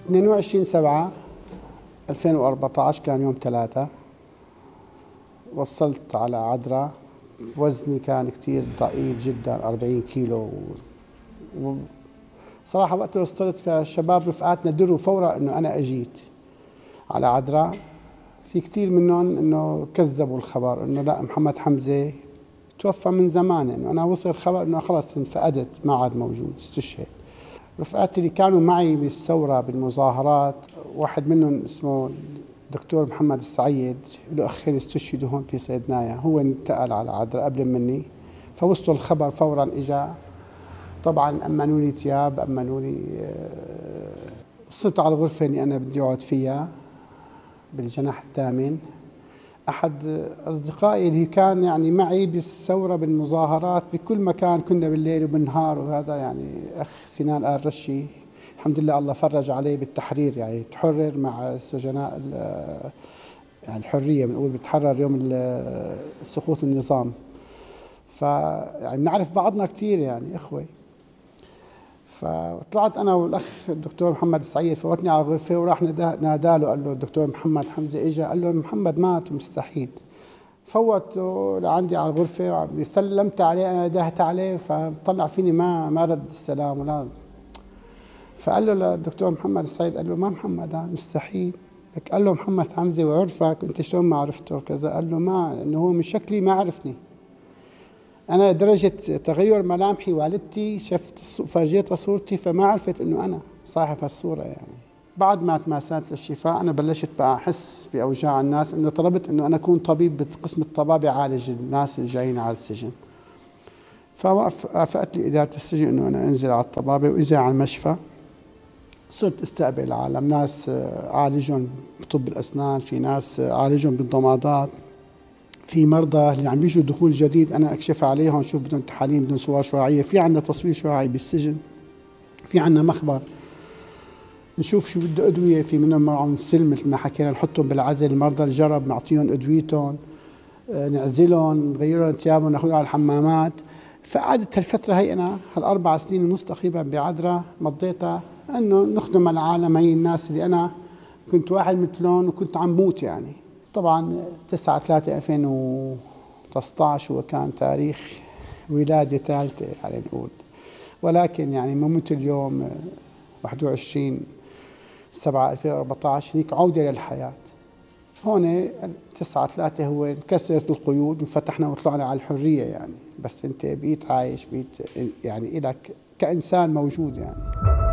22/7/2014 كان يوم 3. وصلت على عدرا، وزني كان كتير ضئيل جدا 40 كيلو. صراحة وقت وصلت فالشباب رفقاتنا دروا فورا انه انا اجيت على عدرا. في كتير منهم انه كذبوا الخبر انه لا، محمد حمزة توفى من زمان، انه انا وصل الخبر انه خلص انفقدت، ما عاد موجود، استشهد. رفقاتي اللي كانوا معي بالثورة بالمظاهرات، واحد منهم اسمه دكتور محمد السعيد، له أخين استشهدوا هون في صيدنايا، هو انتقل على عدرا قبل مني، فوصلوا الخبر فورا اجا. طبعا أمنوني ثياب، أمنوني. وصلت على الغرفة اللي أنا بدي أقعد فيها بالجناح الثامن. أحد أصدقائي اللي كان يعني معي بالثورة بالمظاهرات بكل مكان، كنا بالليل وبالنهار، وهذا يعني أخ سنان آل رشي، الحمد لله الله فرج عليه بالتحرير، يعني تحرر مع سجناء يعني الحرية، بنقول بتحرر يوم سقوط النظام. فيعني بنعرف بعضنا كثير، يعني إخوة. فطلعت أنا والأخ الدكتور محمد السعيد، فوتني على الغرفة وراح ناداله، قال له الدكتور محمد حمزة إجا، قال له محمد مات ومستحيل. فوته لعندي على الغرفة، سلمت عليه، أنا ندهت عليه، فطلع فيني ما رد السلام ولا. فقال له للدكتور محمد السعيد، قال له ما محمد هذا مستحيل. قال له محمد حمزة وعرفك، أنت شلون ما عرفته كذا؟ قال له ما، إنه هو من شكلي ما عرفني، أنا درجة تغير ملامحي والدتي شفت فاجئتها صورتي، فما عرفت إنه أنا صاحب هالصورة. يعني بعد ما تماسات للشفاء أنا بلشت بقى أحس بأوجاع الناس، إنه طلبت إنه أنا أكون طبيب بقسم الطبابة عالج الناس اللي جايين على السجن. فوافقت لي إدارة السجن إنه أنا أنزل على الطبابة وإجي على المشفى. صرت استقبل العالم، ناس عالجهم بطب الأسنان، في ناس عالجهم بالضمادات، في مرضى اللي عم بيجوا دخول جديد أنا أكشف عليهم، شوف بدهم تحاليل، بدهم صور شعاعية، في عندنا تصوير شعاعي بالسجن، في عندنا مخبر نشوف شو بده أدوية، في منهم معهم سلم مثل ما حكينا، نحطهم بالعزل، المرضى الجرب نعطيهم أدويتهم، نعزلهم، نغيرهم ثيابهم، ناخذهم على الحمامات. فقعدت هالفترة هي أنا هال4 سنين ونص تقريبا بعدرا مضيتها إنه نخدم العالم، هي الناس اللي أنا كنت واحد مثلهم وكنت عم موت. يعني طبعا 9/3/2019 هو كان تاريخ ولادة ثالثة على نقول، ولكن يعني موت اليوم 21/7/2014 هيك عودة للحياة. هون 9/3 هو انكسرت القيود وفتحنا وطلعنا على الحرية، يعني بس انت بقيت عايش، بقيت يعني إلك كإنسان موجود يعني.